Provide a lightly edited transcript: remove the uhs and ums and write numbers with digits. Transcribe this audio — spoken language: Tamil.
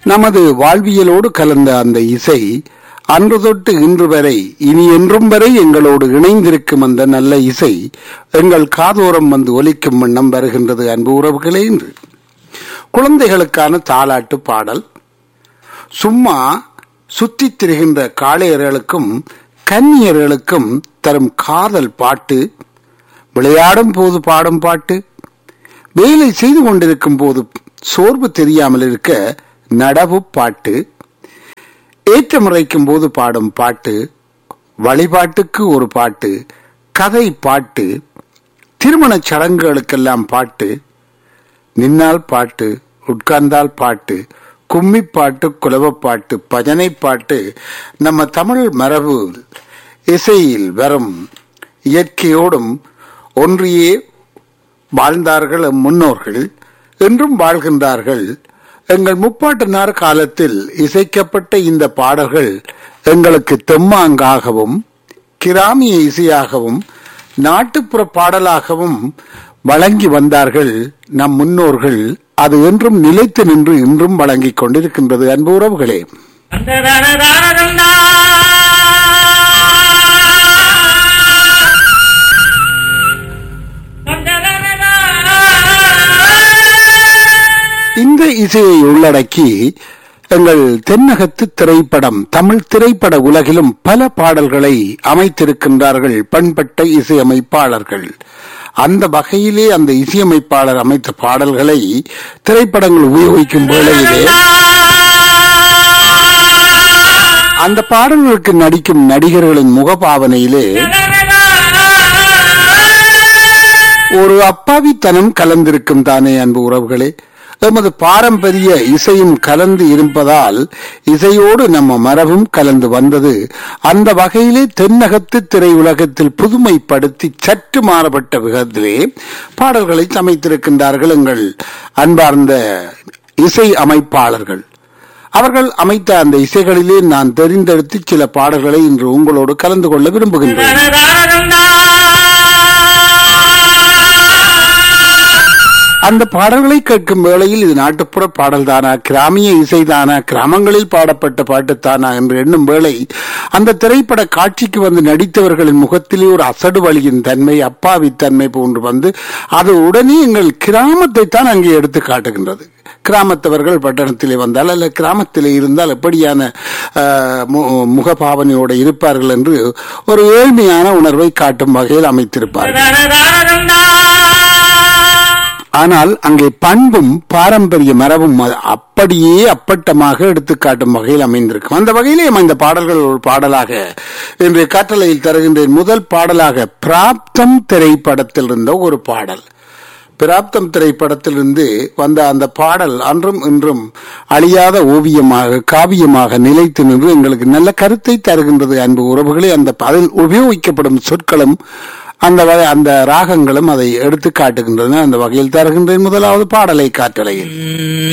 நமது வாழ்வியலோடு கலந்த அந்த இசை அன்று தொட்டு இன்று வரை இனி என்றும் வரை எங்களோடு இணைந்திருக்கும் அந்த நல்ல இசை எங்கள் காதோரம் வந்து ஒலிக்கும் வண்ணம் வருகின்றது. அன்பு உறவுகளே, இன்று குழந்தைகளுக்கான தாலாட்டு பாடல், சும்மா சுற்றித் திரிகின்ற காளையர்களுக்கும் கன்னியர்களுக்கும் தரும் காதல் பாட்டு, விளையாடும் போது பாடும் பாட்டு, வேலை செய்து கொண்டிருக்கும் போது சோர்வு தெரியாமல் இருக்க நடவு பாட்டு, ஏற்றமுறைக்கும் போது பாடும் பாட்டு, வழிபாட்டுக்கு ஒரு பாட்டு, கதை பாட்டு, திருமணச் சடங்குகளுக்கெல்லாம் பாட்டு, நின்னால் பாட்டு, உட்கார்ந்தால் பாட்டு, கும்மி பாட்டு, குலவப்பாட்டு, பஜனை பாட்டு, நம்ம தமிழ் மரபு இசையில் வரும் இயற்கையோடும் ஒன்றியே வாழ்ந்தார்கள் முன்னோர்கள், என்றும் வாழ்கின்றார்கள். எங்கள் முப்பாட்டனார் காலத்தில் இசைக்கப்பட்ட இந்த பாடல்கள் எங்களுக்கு தெம்மாங்காகவும் கிராமிய இசையாகவும் நாட்டுப்புற பாடலாகவும் வழங்கி வந்தார்கள் நம் முன்னோர்கள். அது என்றும் நிலைத்து நின்று இன்றும் வழங்கிக் கொண்டிருக்கின்றது. அன்பு உறவுகளே, இந்த இசையை உள்ளடக்கி எங்கள் தென்னகத்து திரைப்படம், தமிழ் திரைப்பட உலகிலும் பல பாடல்களை அமைத்திருக்கின்றார்கள் பண்பட்ட இசையமைப்பாளர்கள். அந்த வகையிலே அந்த இசையமைப்பாளர் அமைத்த பாடல்களை திரைப்படங்கள் உபயோகிக்கும் வேளையிலே அந்த பாடல்களுக்கு நடிக்கும் நடிகர்களின் முகபாவனையிலே ஒரு அப்பாவித்தனம் கலந்திருக்கும் தானே. அன்பு உறவுகளே, எமது பாரம்பரிய இசையும் கலந்து இருப்பதால் இசையோடு நம்ம மரபும் கலந்து வந்தது. அந்த வகையிலே தென்னகத்து திரையுலகத்தில் புதுமைப்படுத்தி சற்று மாறுபட்ட விதத்திலே பாடல்களை அமைத்திருக்கின்றார்கள் எங்கள் அன்பார்ந்த இசை அமைப்பாளர்கள். அவர்கள் அமைத்த அந்த இசைகளிலே நான் தெரிந்தெடுத்து சில பாடல்களை இன்று உங்களோடு கலந்து கொள்ள விரும்புகின்றேன். அந்த பாடல்களை கேட்கும் வேளையில் இது நாட்டுப்புற பாடல் தானா, கிராமிய இசைதானா, கிராமங்களில் பாடப்பட்ட பாட்டுத்தானா என்று எண்ணும் வேளை அந்த திரைப்பட காட்சிக்கு வந்து நடித்தவர்களின் முகத்திலே ஒரு அசடு வழியின் தன்மை, அப்பாவித்தன்மை போன்று வந்து அது உடனே எங்கள் கிராமத்தை தான் அங்கே எடுத்து காட்டுகின்றது. கிராமத்தவர்கள் பட்டணத்திலே வந்தால் அல்ல கிராமத்திலே இருந்தால் எப்படியான முகபாவனையோடு இருப்பார்கள் என்று ஒரு ஏழ்மையான உணர்வை காட்டும் வகையில் அமைத்திருப்பார்கள். ஆனால் அங்கே பண்பும் பாரம்பரிய மரபும் அப்படியே அப்பட்டமாக எடுத்துக்காட்டும் வகையில் அமைந்திருக்கும். அந்த வகையிலே இந்த பாடல்கள் ஒரு பாடலாக இன்றைய கட்டளையில் தருகின்றேன். முதல் பாடலாக பிராப்தம் திரைப்படத்தில் இருந்த ஒரு பாடல். பிராப்தம் திரைப்படத்திலிருந்து வந்த அந்த பாடல் அன்றும் இன்றும் அழியாத ஓவியமாக காவியமாக நிலைத்து நின்று எங்களுக்கு நல்ல கருத்தை தருகின்றது. அன்பு உறவுகளே, அந்த அதில் உபயோகிக்கப்படும் சொற்களும் அந்த ராகங்களும் அதை எடுத்து காட்டுகின்றன. அந்த வகையில் தருகின்றேன் முதலாவது பாடலை காட்டலையில்.